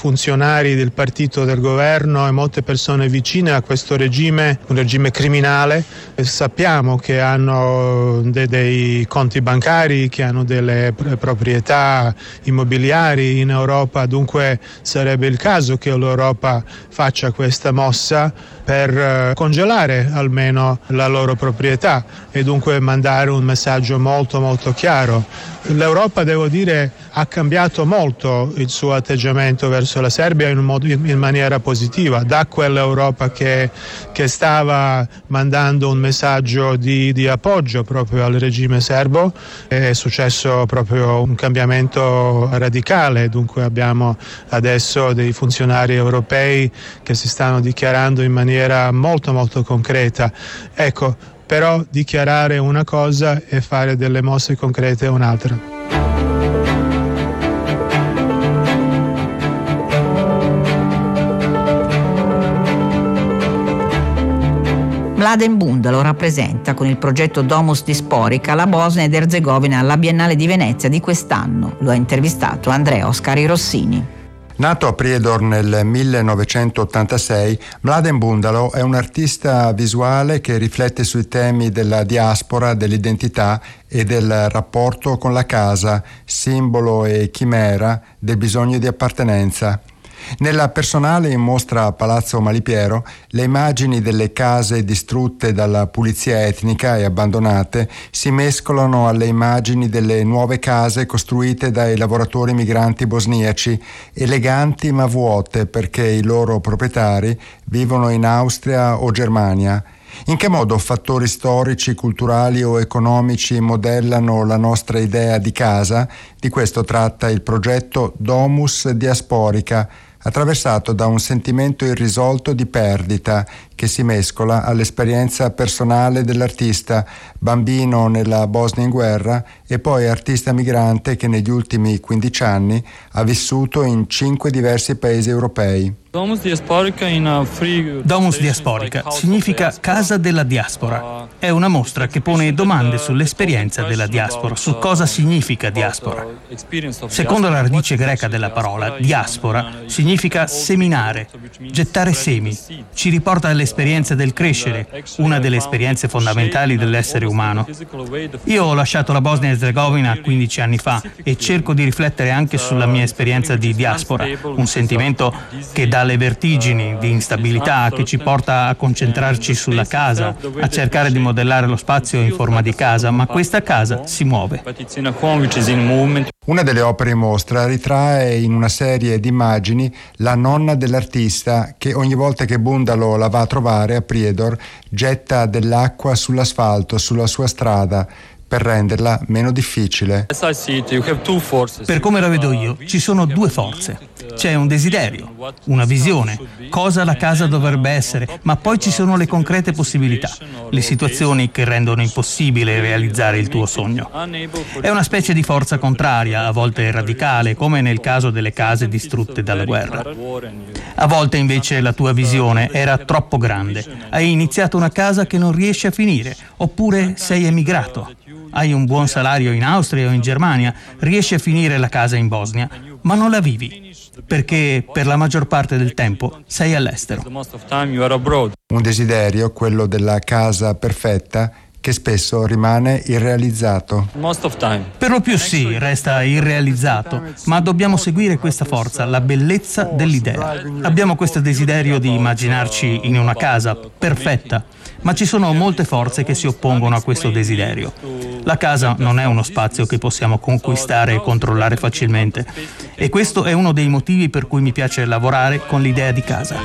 funzionari del partito del governo e molte persone vicine a questo regime, un regime criminale. Sappiamo che hanno dei conti bancari, che hanno delle proprietà immobiliari in Europa, dunque sarebbe il caso che l'Europa faccia questa mossa per congelare almeno la loro proprietà e dunque mandare un messaggio molto molto chiaro. L'Europa, devo dire, ha cambiato molto il suo atteggiamento verso la Serbia in maniera positiva. Da quell'Europa che stava mandando un messaggio di appoggio proprio al regime serbo, è successo proprio un cambiamento radicale. Dunque abbiamo adesso dei funzionari europei che si stanno dichiarando in maniera molto molto concreta. Ecco, però dichiarare una cosa e fare delle mosse concrete è un'altra. Mladen Bundalo rappresenta con il progetto Domus Diasporica la Bosnia ed Erzegovina alla Biennale di Venezia di quest'anno. Lo ha intervistato Andrea Oscari Rossini. Nato a Prijedor nel 1986, Mladen Bundalo è un artista visuale che riflette sui temi della diaspora, dell'identità e del rapporto con la casa, simbolo e chimera del bisogno di appartenenza. Nella personale in mostra a Palazzo Malipiero, le immagini delle case distrutte dalla pulizia etnica e abbandonate si mescolano alle immagini delle nuove case costruite dai lavoratori migranti bosniaci, eleganti ma vuote perché i loro proprietari vivono in Austria o Germania. In che modo fattori storici, culturali o economici modellano la nostra idea di casa? Di questo tratta il progetto Domus Diasporica, attraversato da un sentimento irrisolto di perdita che si mescola all'esperienza personale dell'artista, bambino nella Bosnia in guerra e poi artista migrante che negli ultimi 15 anni ha vissuto in 5 diversi paesi europei. Domus Diasporica significa Casa della Diaspora. È una mostra che pone domande sull'esperienza della diaspora, su cosa significa diaspora. Secondo la radice greca della parola, diaspora significa seminare, gettare semi. Ci riporta all'esperienza del crescere, una delle esperienze fondamentali dell'essere umano. Io ho lasciato la Bosnia e Erzegovina 15 anni fa e cerco di riflettere anche sulla mia esperienza di diaspora, un sentimento che dà le vertigini di instabilità che ci porta a concentrarci sulla casa, a cercare di modellare lo spazio in forma di casa, ma questa casa si muove. Una delle opere in mostra ritrae in una serie di immagini la nonna dell'artista che ogni volta che Bundalo la va a trovare a Prijedor getta dell'acqua sull'asfalto, sulla sua strada, per renderla meno difficile. Per come la vedo io, ci sono due forze. C'è un desiderio, una visione, cosa la casa dovrebbe essere, ma poi ci sono le concrete possibilità, le situazioni che rendono impossibile realizzare il tuo sogno. È una specie di forza contraria, a volte radicale, come nel caso delle case distrutte dalla guerra. A volte invece la tua visione era troppo grande. Hai iniziato una casa che non riesce a finire, oppure sei emigrato. Hai un buon salario in Austria o in Germania, riesci a finire la casa in Bosnia, ma non la vivi, perché per la maggior parte del tempo sei all'estero. Un desiderio, quello della casa perfetta, che spesso rimane irrealizzato. Per lo più sì, resta irrealizzato, ma dobbiamo seguire questa forza, la bellezza dell'idea. Abbiamo questo desiderio di immaginarci in una casa perfetta, ma ci sono molte forze che si oppongono a questo desiderio. La casa non è uno spazio che possiamo conquistare e controllare facilmente, e questo è uno dei motivi per cui mi piace lavorare con l'idea di casa.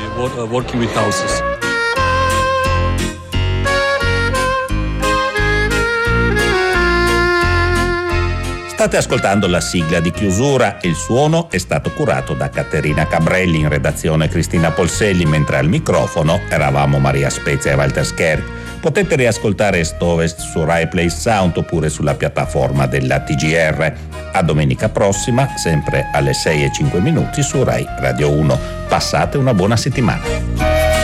State ascoltando la sigla di chiusura. Il suono è stato curato da Caterina Cabrelli, in redazione Cristina Polselli, mentre al microfono eravamo Maria Spezia e Walter Scher. Potete riascoltare Est Ovest su Rai Play Sound oppure sulla piattaforma della TGR. A domenica prossima, sempre alle 6:05 su Rai Radio 1. Passate una buona settimana.